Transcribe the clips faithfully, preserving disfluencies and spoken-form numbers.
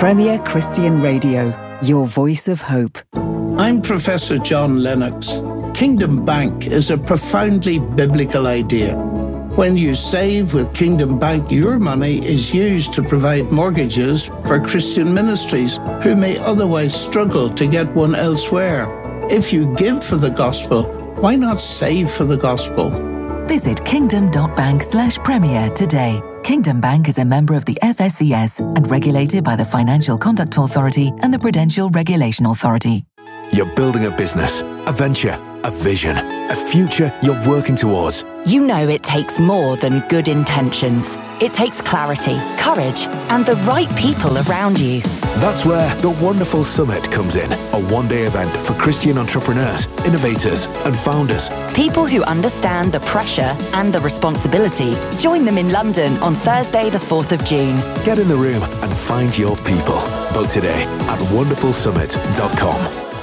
Premier Christian Radio, your voice of hope. I'm Professor John Lennox. Kingdom Bank is a profoundly biblical idea. When you save with Kingdom Bank, your money is used to provide mortgages for Christian ministries who may otherwise struggle to get one elsewhere. If you give for the gospel, why not save for the gospel? Visit kingdom.bank slash premier today. Kingdom Bank is a member of the F S C S and regulated by the Financial Conduct Authority and the Prudential Regulation Authority. You're building a business, a venture, a vision, a future you're working towards. You know it takes more than good intentions. It takes clarity, courage, and the right people around you. That's where the Wonderful Summit comes in, a one-day event for Christian entrepreneurs, innovators, and founders. People who understand the pressure and the responsibility. Join them in London on Thursday, the fourth of June. Get in the room and find your people. Book today at wonderful summit dot com.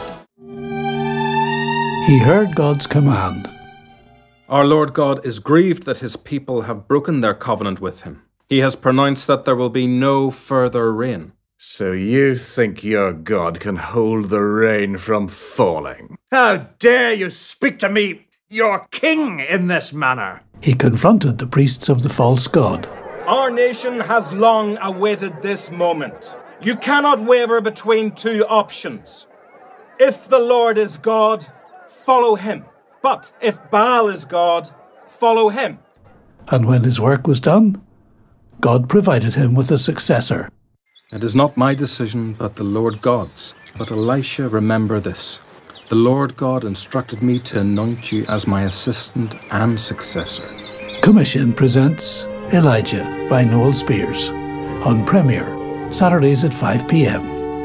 He heard God's command. Our Lord God is grieved that his people have broken their covenant with him. He has pronounced that there will be no further rain. So you think your God can hold the rain from falling? How dare you speak to me, your king, in this manner? He confronted the priests of the false god. Our nation has long awaited this moment. You cannot waver between two options. If the Lord is God, follow him. But if Baal is God, follow him. And when his work was done, God provided him with a successor. It is not my decision, but the Lord God's. But Elisha, remember this. The Lord God instructed me to anoint you as my assistant and successor. Commission presents Elijah by Noel Spears on Premier, Saturdays at five p.m.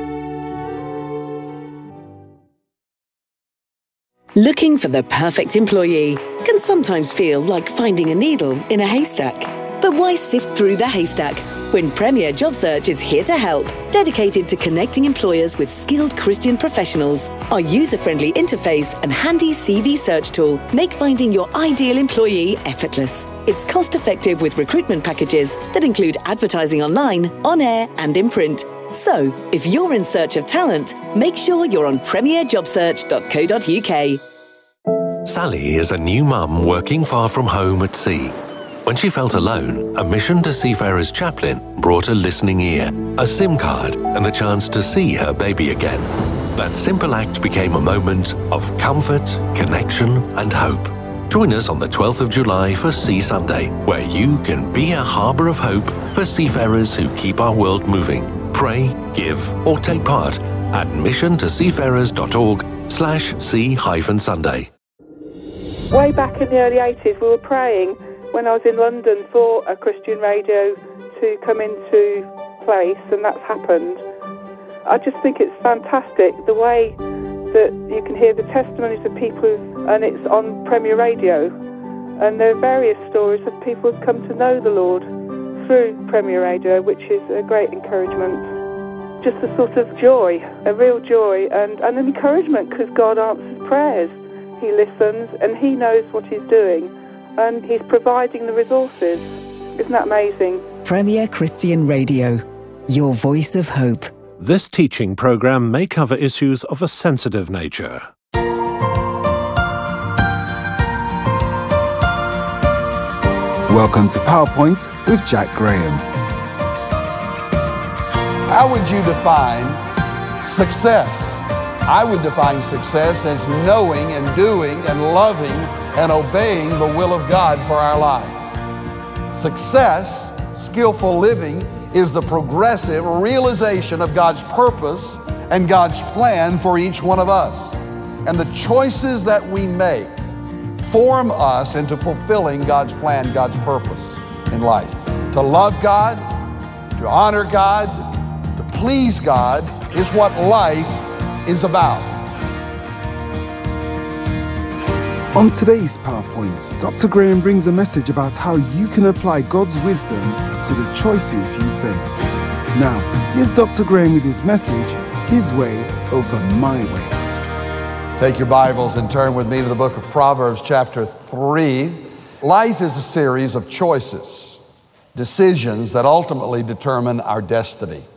Looking for the perfect employee can sometimes feel like finding a needle in a haystack. But why sift through the haystack when Premier Job Search is here to help, dedicated to connecting employers with skilled Christian professionals? Our user-friendly interface and handy C V search tool make finding your ideal employee effortless. It's cost-effective with recruitment packages that include advertising online, on air, and in print. So, if you're in search of talent, make sure you're on premier job search dot co dot uk. Sally is a new mum working far from home at sea. When she felt alone, a Mission to Seafarers chaplain brought a listening ear, a SIM card, and the chance to see her baby again. That simple act became a moment of comfort, connection, and hope. Join us on the twelfth of July for Sea Sunday, where you can be a harbour of hope for seafarers who keep our world moving. Pray, give, or take part at mission to seafarers dot org slash sea hyphen Sunday. Way back in the early eighties, we were praying when I was in London for a Christian radio to come into place, and that's happened. I just think it's fantastic the way that you can hear the testimonies of people, and it's on Premier Radio, and there are various stories of people who've come to know the Lord through Premier Radio, which is a great encouragement. Just a sort of joy, a real joy, and, and an encouragement, because God answers prayers. He listens, and he knows what he's doing, and he's providing the resources. Isn't that amazing? Premier Christian Radio, your voice of hope. This teaching program may cover issues of a sensitive nature. Welcome to PowerPoint with Jack Graham. How would you define success? I would define success as knowing and doing and loving and obeying the will of God for our lives. Success, skillful living, is the progressive realization of God's purpose and God's plan for each one of us. And the choices that we make form us into fulfilling God's plan, God's purpose in life. To love God, to honor God, to please God is what life is about. On today's PowerPoint, Doctor Graham brings a message about how you can apply God's wisdom to the choices you face. Now, here's Doctor Graham with his message, His Way Over My Way. Take your Bibles and turn with me to the book of Proverbs chapter three. Life is a series of choices, decisions that ultimately determine our destiny.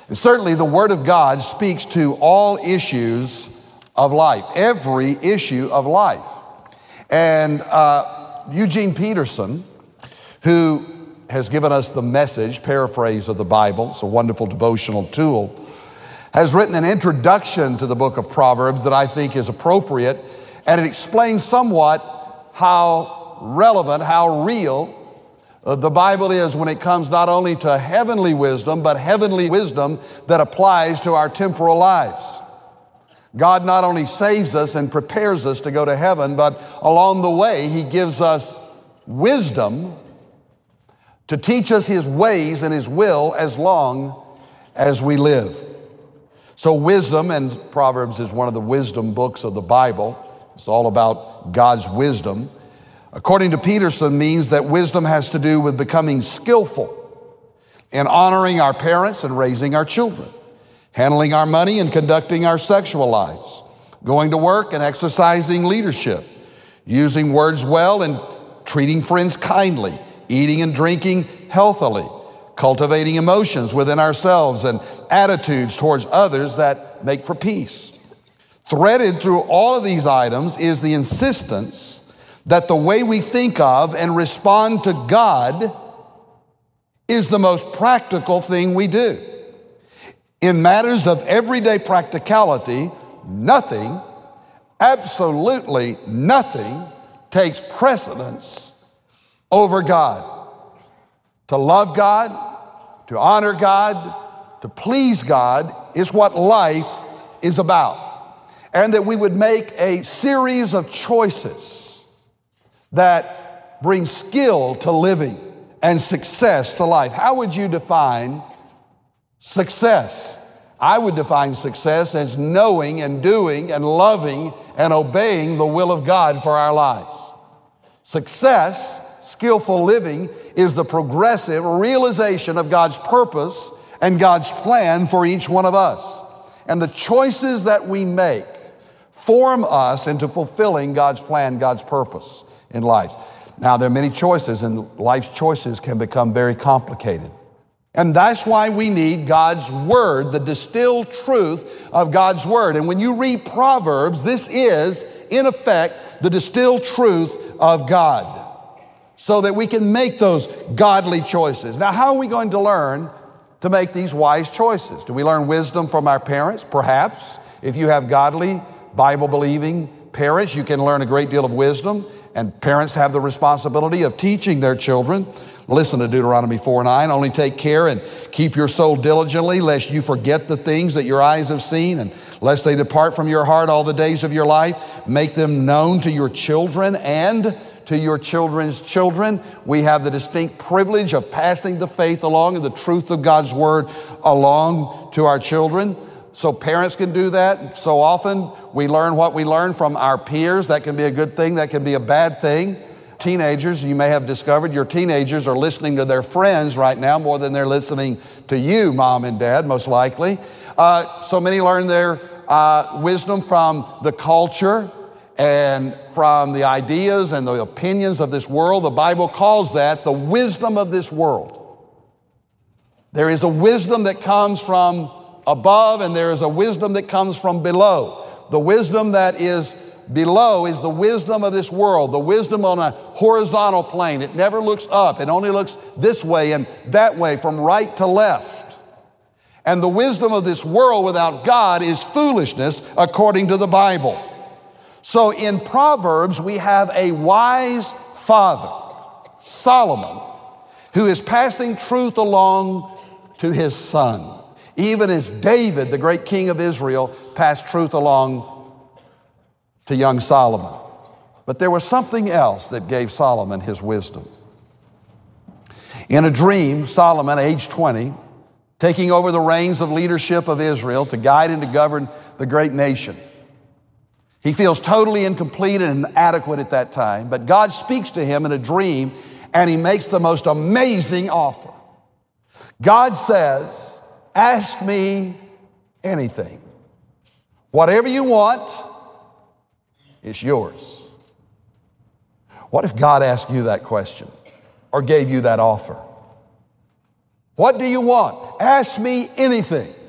And certainly the Word of God speaks to all issues of life, every issue of life. And uh, Eugene Peterson, who has given us the Message, paraphrase of the Bible, it's a wonderful devotional tool, has written an introduction to the book of Proverbs that I think is appropriate, and it explains somewhat how relevant, how real uh, the Bible is when it comes not only to heavenly wisdom, but heavenly wisdom that applies to our temporal lives. God not only saves us and prepares us to go to heaven, but along the way, He gives us wisdom to teach us His ways and His will as long as we live. So wisdom, and Proverbs is one of the wisdom books of the Bible. It's all about God's wisdom. According to Peterson, means that wisdom has to do with becoming skillful in honoring our parents and raising our children, handling our money and conducting our sexual lives, going to work and exercising leadership, using words well and treating friends kindly, eating and drinking healthily, cultivating emotions within ourselves and attitudes towards others that make for peace. Threaded through all of these items is the insistence that the way we think of and respond to God is the most practical thing we do. In matters of everyday practicality, nothing, absolutely nothing, takes precedence over God. To love God, to honor God, to please God is what life is about. And that we would make a series of choices that bring skill to living and success to life. How would you define success? I would define success as knowing and doing and loving and obeying the will of God for our lives. Success, skillful living, is the progressive realization of God's purpose and God's plan for each one of us. And the choices that we make form us into fulfilling God's plan, God's purpose in life. Now, there are many choices, and life's choices can become very complicated. And that's why we need God's Word, the distilled truth of God's Word. And when you read Proverbs, this is, in effect, the distilled truth of God, so that we can make those godly choices. Now, how are we going to learn to make these wise choices? Do we learn wisdom from our parents? Perhaps. If you have godly, Bible-believing parents, you can learn a great deal of wisdom. And parents have the responsibility of teaching their children. Listen to Deuteronomy four nine. Only take care and keep your soul diligently, lest you forget the things that your eyes have seen, and lest they depart from your heart all the days of your life. Make them known to your children and to your children's children. We have the distinct privilege of passing the faith along and the truth of God's Word along to our children. So parents can do that. So often we learn what we learn from our peers. That can be a good thing. That can be a bad thing. Teenagers, you may have discovered your teenagers are listening to their friends right now more than they're listening to you, mom and dad, most likely. Uh, so many learn their uh, wisdom from the culture and from the ideas and the opinions of this world. The Bible calls that the wisdom of this world. There is a wisdom that comes from above, and there is a wisdom that comes from below. The wisdom that is below is the wisdom of this world, the wisdom on a horizontal plane. It never looks up. It only looks this way and that way, from right to left. And the wisdom of this world without God is foolishness, according to the Bible. So in Proverbs, we have a wise father, Solomon, who is passing truth along to his son, even as David, the great king of Israel, passed truth along to young Solomon. But there was something else that gave Solomon his wisdom. In a dream, Solomon, age twenty, taking over the reins of leadership of Israel to guide and to govern the great nation. He feels totally incomplete and inadequate at that time, but God speaks to him in a dream, and He makes the most amazing offer. God says, ask me anything. Whatever you want, it's yours. What if God asked you that question or gave you that offer? What do you want? Ask me anything.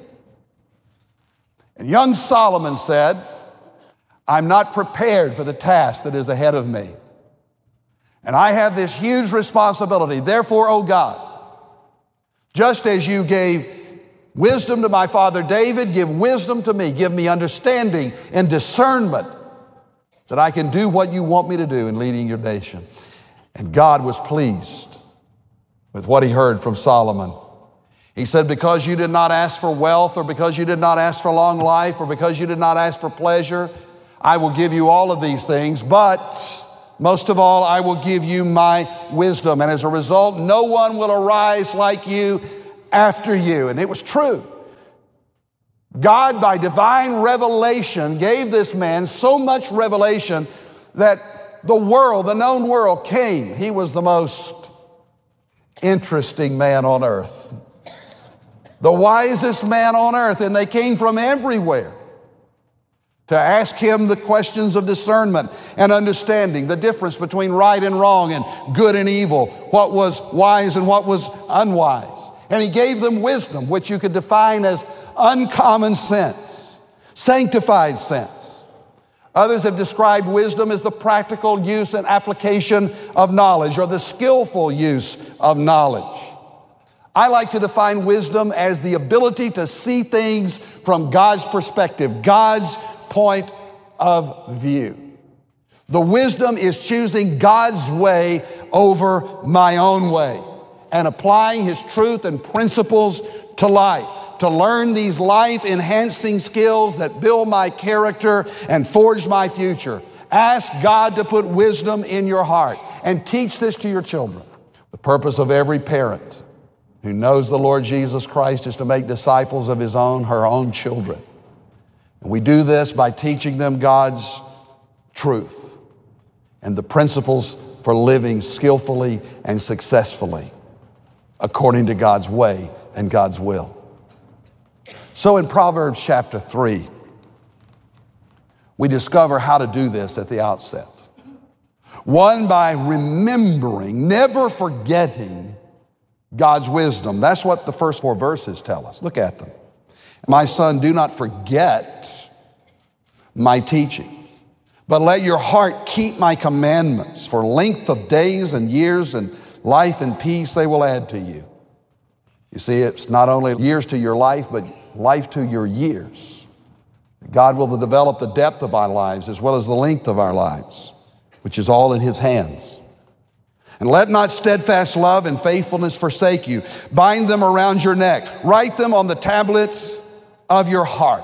And young Solomon said, I'm not prepared for the task that is ahead of me. And I have this huge responsibility. Therefore, O God, just as you gave wisdom to my father David, give wisdom to me. Give me understanding and discernment that I can do what you want me to do in leading your nation. And God was pleased with what he heard from Solomon. He said, because you did not ask for wealth, or because you did not ask for long life, or because you did not ask for pleasure, I will give you all of these things, but most of all, I will give you my wisdom. And as a result, no one will arise like you after you. And it was true. God, by divine revelation, gave this man so much revelation that the world, the known world, came. He was the most interesting man on earth, the wisest man on earth, and they came from everywhere to ask him the questions of discernment and understanding, the difference between right and wrong and good and evil, what was wise and what was unwise. And he gave them wisdom, which you could define as uncommon sense, sanctified sense. Others have described wisdom as the practical use and application of knowledge, or the skillful use of knowledge. I like to define wisdom as the ability to see things from God's perspective, God's point of view. The wisdom is choosing God's way over my own way and applying his truth and principles to life, to learn these life-enhancing skills that build my character and forge my future. Ask God to put wisdom in your heart and teach this to your children. The purpose of every parent who knows the Lord Jesus Christ is to make disciples of his own, her own children. And we do this by teaching them God's truth and the principles for living skillfully and successfully according to God's way and God's will. So in Proverbs chapter three, we discover how to do this at the outset. One, by remembering, never forgetting God's wisdom. That's what the first four verses tell us. Look at them. My son, do not forget my teaching, but let your heart keep my commandments. For length of days and years and life and peace they will add to you. You see, it's not only years to your life, but life to your years. God will develop the depth of our lives as well as the length of our lives, which is all in his hands. And let not steadfast love and faithfulness forsake you. Bind them around your neck. Write them on the tablet of your heart.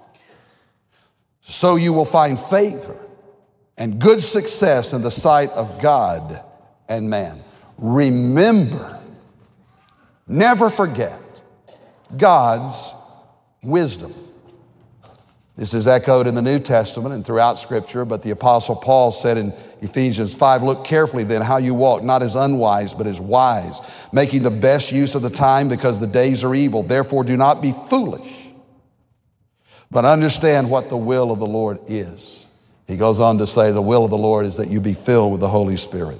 So you will find favor and good success in the sight of God and man. Remember, never forget God's wisdom. This is echoed in the New Testament and throughout Scripture, but the Apostle Paul said in Ephesians five, look carefully then how you walk, not as unwise, but as wise, making the best use of the time because the days are evil. Therefore do not be foolish, but understand what the will of the Lord is. He goes on to say the will of the Lord is that you be filled with the Holy Spirit.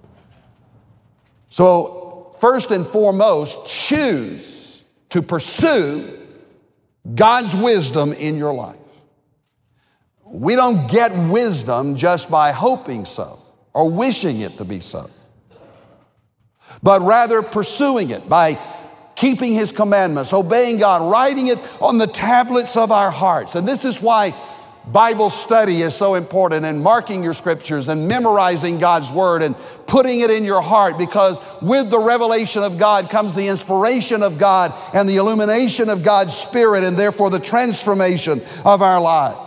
So first and foremost, choose to pursue God's wisdom in your life. We don't get wisdom just by hoping so or wishing it to be so, but rather pursuing it by keeping his commandments, obeying God, writing it on the tablets of our hearts. And this is why Bible study is so important, and marking your scriptures and memorizing God's word and putting it in your heart, because with the revelation of God comes the inspiration of God and the illumination of God's Spirit, and therefore the transformation of our lives.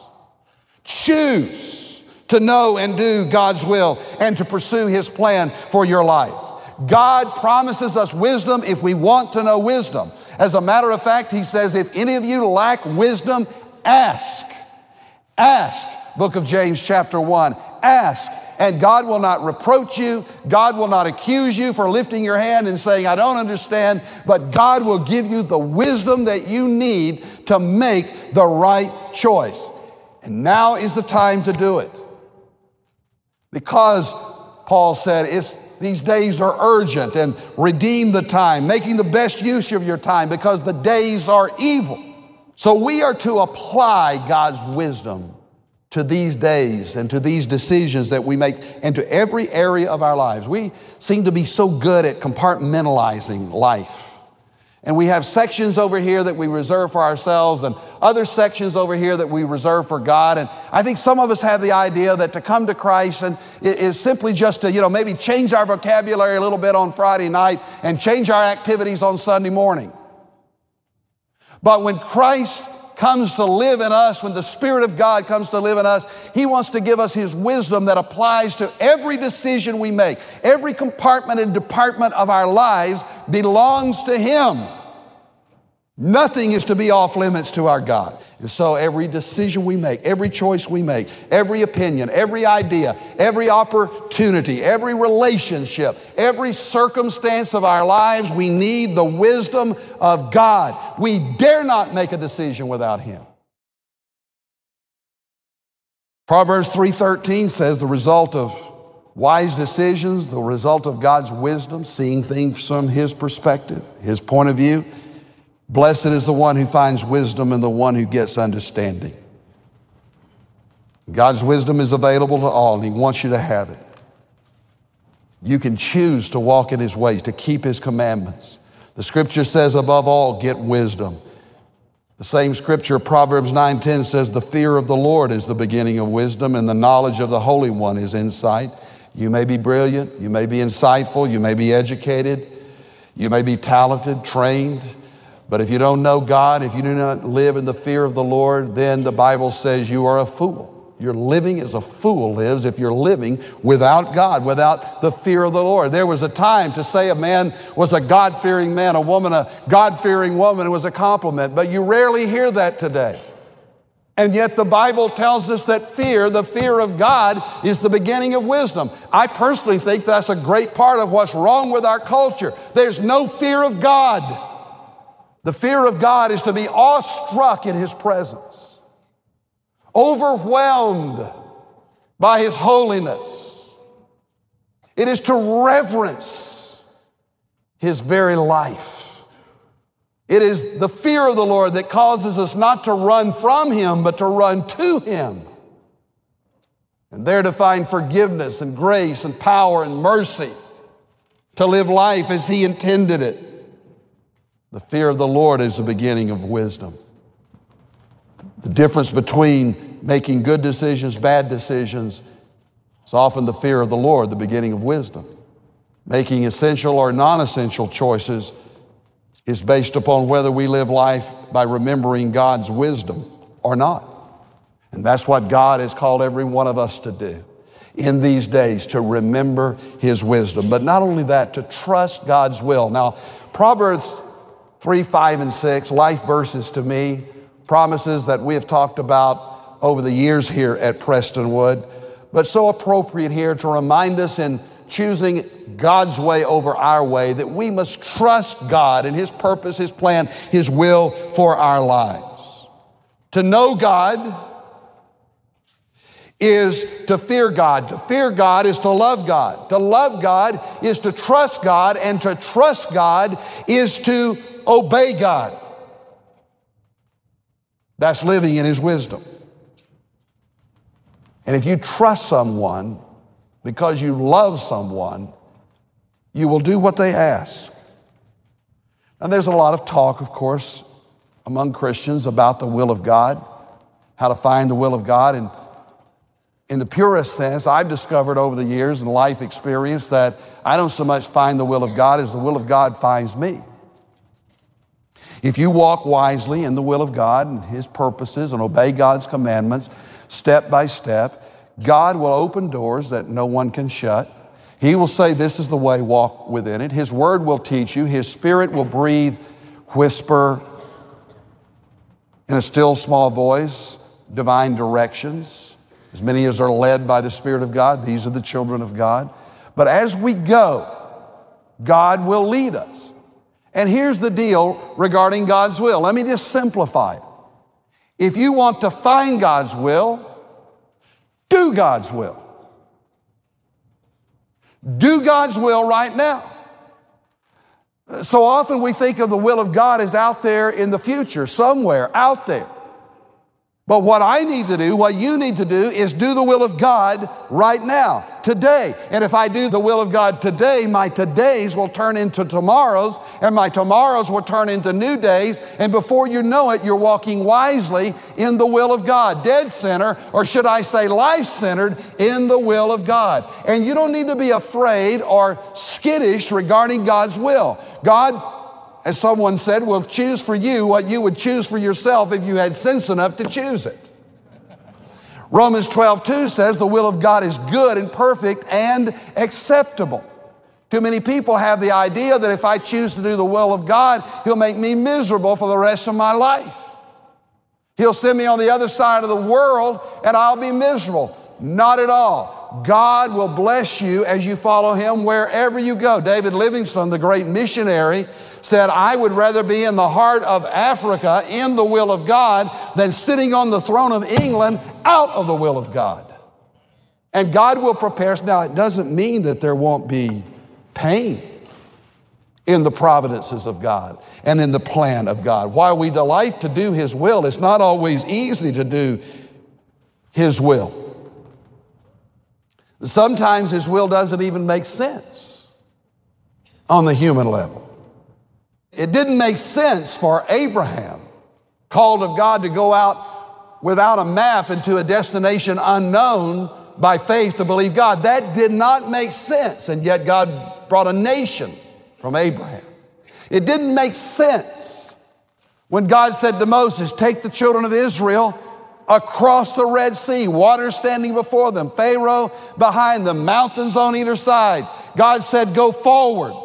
Choose to know and do God's will and to pursue his plan for your life. God promises us wisdom if we want to know wisdom. As a matter of fact, he says, if any of you lack wisdom, ask. Ask, book of James chapter one, ask, and God will not reproach you. God will not accuse you for lifting your hand and saying, I don't understand, but God will give you the wisdom that you need to make the right choice. And now is the time to do it. Because Paul said, it's, these days are urgent, and redeem the time, making the best use of your time because the days are evil. So we are to apply God's wisdom to these days and to these decisions that we make and to every area of our lives. We seem to be so good at compartmentalizing life. And we have sections over here that we reserve for ourselves and other sections over here that we reserve for God. And I think some of us have the idea that to come to Christ and is simply just to, you know, maybe change our vocabulary a little bit on Friday night and change our activities on Sunday morning. But when Christ comes to live in us, when the Spirit of God comes to live in us, He wants to give us His wisdom that applies to every decision we make. Every compartment and department of our lives belongs to Him. Nothing is to be off limits to our God. And so every decision we make, every choice we make, every opinion, every idea, every opportunity, every relationship, every circumstance of our lives, we need the wisdom of God. We dare not make a decision without Him. Proverbs three thirteen says the result of wise decisions, the result of God's wisdom, seeing things from His perspective, His point of view. Blessed is the one who finds wisdom and the one who gets understanding. God's wisdom is available to all, and He wants you to have it. You can choose to walk in His ways, to keep His commandments. The Scripture says, above all, get wisdom. The same Scripture, Proverbs nine ten, says, the fear of the Lord is the beginning of wisdom, and the knowledge of the Holy One is insight. You may be brilliant, you may be insightful, you may be educated, you may be talented, trained, but if you don't know God, if you do not live in the fear of the Lord, then the Bible says you are a fool. You're living as a fool lives if you're living without God, without the fear of the Lord. There was a time to say a man was a God-fearing man, a woman a God-fearing woman was a compliment, but you rarely hear that today. And yet the Bible tells us that fear, the fear of God, is the beginning of wisdom. I personally think that's a great part of what's wrong with our culture. There's no fear of God. The fear of God is to be awestruck in His presence, overwhelmed by His holiness. It is to reverence His very life. It is the fear of the Lord that causes us not to run from Him, but to run to Him. And there to find forgiveness and grace and power and mercy, to live life as He intended it. The fear of the Lord is the beginning of wisdom. The difference between making good decisions, bad decisions, is often the fear of the Lord, the beginning of wisdom. Making essential or non-essential choices is based upon whether we live life by remembering God's wisdom or not. And that's what God has called every one of us to do in these days, to remember His wisdom. But not only that, to trust God's will. Now, Proverbs three, five, and six, life verses to me, promises that we have talked about over the years here at Prestonwood, but so appropriate here to remind us in choosing God's way over our way that we must trust God and His purpose, His plan, His will for our lives. To know God is to fear God. To fear God is to love God. To love God is to trust God, and to trust God is to obey God. That's living in His wisdom. And if you trust someone because you love someone, you will do what they ask. And there's a lot of talk, of course, among Christians about the will of God, how to find the will of God. And in the purest sense, I've discovered over the years and life experience that I don't so much find the will of God as the will of God finds me. If you walk wisely in the will of God and His purposes and obey God's commandments step by step, God will open doors that no one can shut. He will say, this is the way, walk within it. His word will teach you. His Spirit will breathe, whisper in a still small voice, divine directions. As many as are led by the Spirit of God, these are the children of God. But as we go, God will lead us. And here's the deal regarding God's will. Let me just simplify it. If you want to find God's will, do God's will. Do God's will right now. So often we think of the will of God as out there in the future, somewhere out there. But what I need to do, what you need to do, is do the will of God right now, today. And if I do the will of God today, my todays will turn into tomorrows, and my tomorrows will turn into new days. And before you know it, you're walking wisely in the will of God, dead center, or should I say life-centered in the will of God. And you don't need to be afraid or skittish regarding God's will. God, as someone said, will choose for you what you would choose for yourself if you had sense enough to choose it. Romans twelve two says the will of God is good and perfect and acceptable. Too many people have the idea that if I choose to do the will of God, He'll make me miserable for the rest of my life. He'll send me on the other side of the world and I'll be miserable. Not at all. God will bless you as you follow Him wherever you go. David Livingstone, the great missionary, said, I would rather be in the heart of Africa in the will of God than sitting on the throne of England out of the will of God. And God will prepare us. Now, it doesn't mean that there won't be pain in the providences of God and in the plan of God. While we delight to do His will, it's not always easy to do His will. Sometimes His will doesn't even make sense on the human level. It didn't make sense for Abraham, called of God to go out without a map into a destination unknown by faith to believe God. That did not make sense, and yet God brought a nation from Abraham. It didn't make sense when God said to Moses, take the children of Israel across the Red Sea, water standing before them, Pharaoh behind them, mountains on either side. God said, go forward.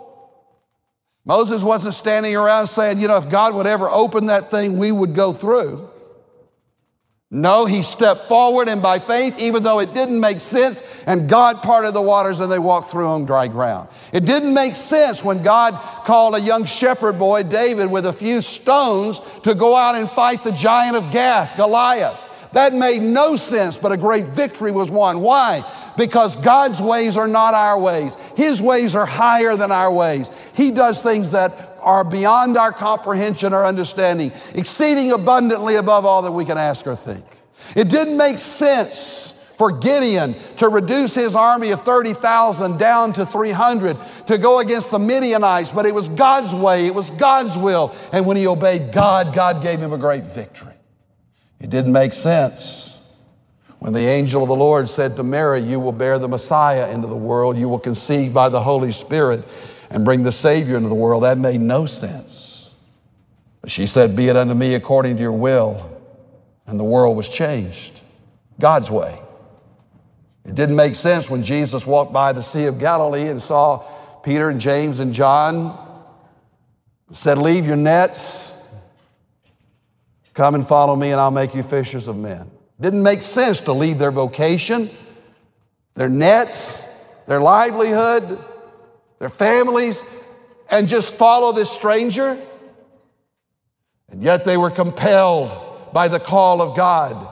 Moses wasn't standing around saying, you know, if God would ever open that thing, we would go through. No, he stepped forward, and by faith, even though it didn't make sense, and God parted the waters and they walked through on dry ground. It didn't make sense when God called a young shepherd boy, David, with a few stones to go out and fight the giant of Gath, Goliath. That made no sense, but a great victory was won. Why? Because God's ways are not our ways. His ways are higher than our ways. He does things that are beyond our comprehension or understanding, exceeding abundantly above all that we can ask or think. It didn't make sense for Gideon to reduce his army of thirty thousand down to three hundred to go against the Midianites, but it was God's way, it was God's will. And when he obeyed God, God gave him a great victory. It didn't make sense when the angel of the Lord said to Mary, you will bear the Messiah into the world, you will conceive by the Holy Spirit and bring the Savior into the world. That made no sense. But she said, be it unto me according to your will. And the world was changed God's way. It didn't make sense when Jesus walked by the Sea of Galilee and saw Peter and James and John, said, leave your nets, come and follow me and I'll make you fishers of men. Didn't make sense to leave their vocation, their nets, their livelihood, their families, and just follow this stranger. And yet they were compelled by the call of God.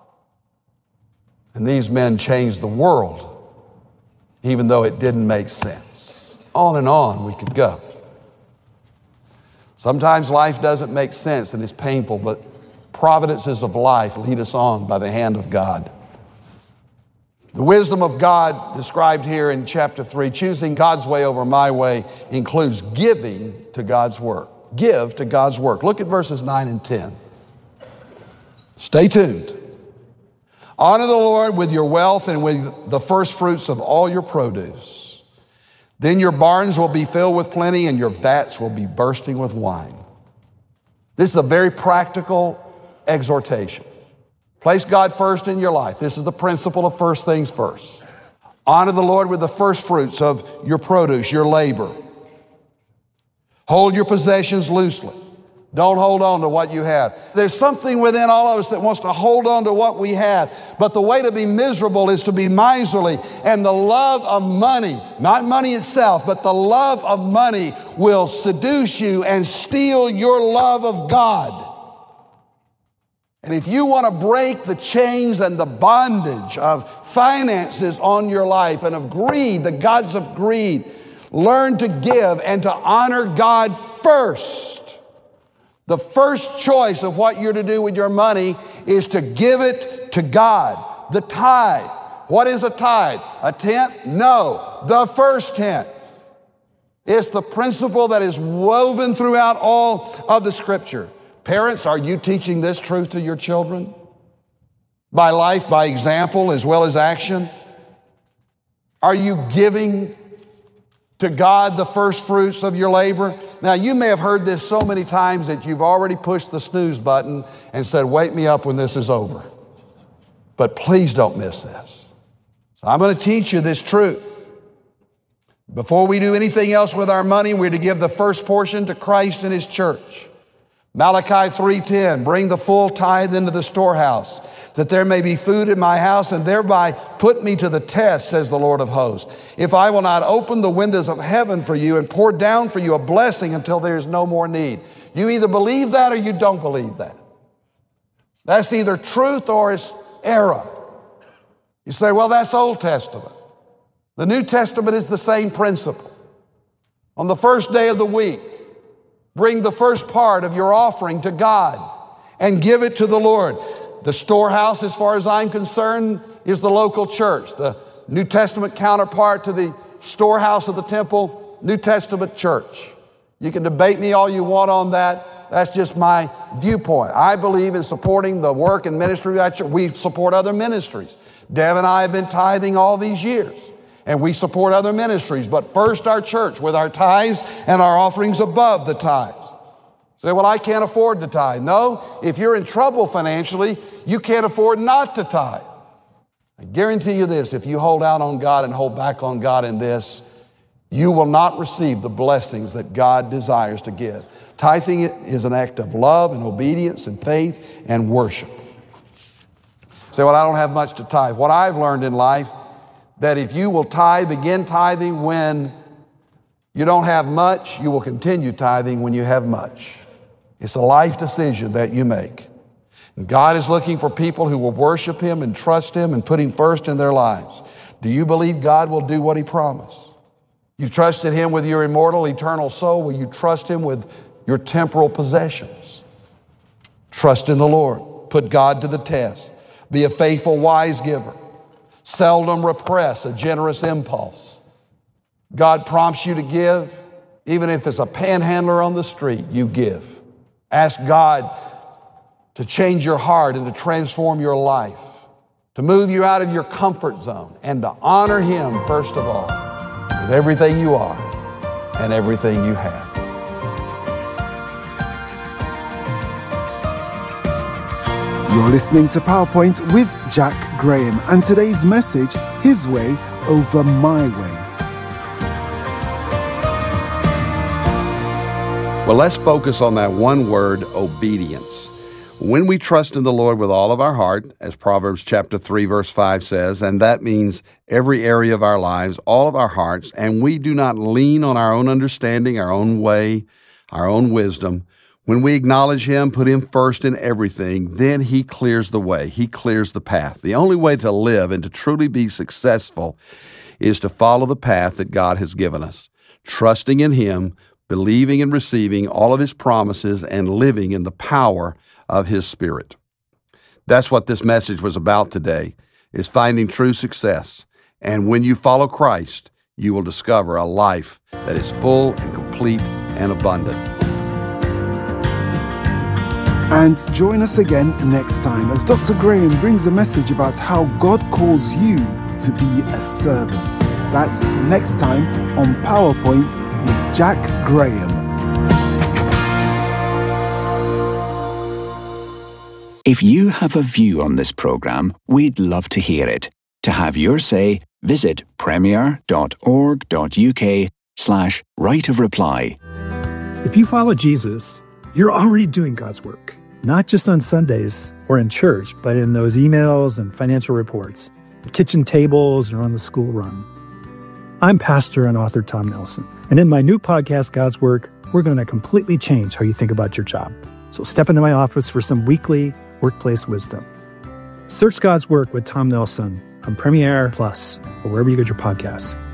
And these men changed the world, even though it didn't make sense. On and on we could go. Sometimes life doesn't make sense and it's painful, but providences of life lead us on by the hand of God. The wisdom of God described here in chapter three, choosing God's way over my way, includes giving to God's work. Give to God's work. Look at verses nine and ten. Stay tuned. Honor the Lord with your wealth and with the first fruits of all your produce. Then your barns will be filled with plenty and your vats will be bursting with wine. This is a very practical exhortation. Place God first in your life. This is the principle of first things first. Honor the Lord with the first fruits of your produce, your labor. Hold your possessions loosely. Don't hold on to what you have. There's something within all of us that wants to hold on to what we have. But the way to be miserable is to be miserly. And the love of money, not money itself, but the love of money will seduce you and steal your love of God. And if you want to break the chains and the bondage of finances on your life and of greed, the gods of greed, Learn to give and to honor God first. The first choice of what you're to do with your money is to give it to God. The tithe. What is a tithe? A tenth? No, the first tenth. It's the principle that is woven throughout all of the Scripture. Parents, are you teaching this truth to your children? By life, by example, as well as action? Are you giving to God the first fruits of your labor? Now, you may have heard this so many times that you've already pushed the snooze button and said, wake me up when this is over. But please don't miss this. So I'm going to teach you this truth. Before we do anything else with our money, we're to give the first portion to Christ and His church. Malachi three ten, bring the full tithe into the storehouse, that there may be food in my house, and thereby put me to the test, says the Lord of hosts. If I will not open the windows of heaven for you and pour down for you a blessing until there is no more need. You either believe that or you don't believe that. That's either truth or it's error. You say, well, that's Old Testament. The New Testament is the same principle. On the first day of the week, bring the first part of your offering to God and give it to the Lord. The storehouse, as far as I'm concerned, is the local church. The New Testament counterpart to the storehouse of the temple, New Testament church. You can debate me all you want on that. That's just my viewpoint. I believe in supporting the work and ministry of our church. We support other ministries. Dev and I have been tithing all these years, and we support other ministries. But first, our church with our tithes and our offerings above the tithes. Say, well, I can't afford to tithe. No, if you're in trouble financially, you can't afford not to tithe. I guarantee you this, if you hold out on God and hold back on God in this, you will not receive the blessings that God desires to give. Tithing is an act of love and obedience and faith and worship. Say, well, I don't have much to tithe. What I've learned in life, that if you will tithe, begin tithing when you don't have much, you will continue tithing when you have much. It's a life decision that you make. And God is looking for people who will worship Him and trust Him and put Him first in their lives. Do you believe God will do what He promised? You've trusted Him with your immortal, eternal soul. Will you trust Him with your temporal possessions? Trust in the Lord. Put God to the test. Be a faithful, wise giver. Seldom repress a generous impulse. God prompts you to give. Even if it's a panhandler on the street, you give. Ask God to change your heart and to transform your life, to move you out of your comfort zone, and to honor Him, first of all, with everything you are and everything you have. You're listening to PowerPoint with Jack Graham, and today's message, His way over my way. Well, let's focus on that one word, obedience. When we trust in the Lord with all of our heart, as Proverbs chapter three, verse five says, and that means every area of our lives, all of our hearts, and we do not lean on our own understanding, our own way, our own wisdom. When we acknowledge Him, put Him first in everything, then He clears the way. He clears the path. The only way to live and to truly be successful is to follow the path that God has given us, trusting in Him, believing and receiving all of His promises, and living in the power of His Spirit. That's what this message was about today, is finding true success. And when you follow Christ, you will discover a life that is full and complete and abundant. And join us again next time as Doctor Graham brings a message about how God calls you to be a servant. That's next time on PowerPoint with Jack Graham. If you have a view on this program, we'd love to hear it. To have your say, visit premier.org.uk slash right of reply. If you follow Jesus, you're already doing God's work, not just on Sundays or in church, but in those emails and financial reports, the kitchen tables, or on the school run. I'm pastor and author Tom Nelson, and in my new podcast, God's Work, we're going to completely change how you think about your job. So step into my office for some weekly workplace wisdom. Search God's Work with Tom Nelson on Premiere Plus or wherever you get your podcasts.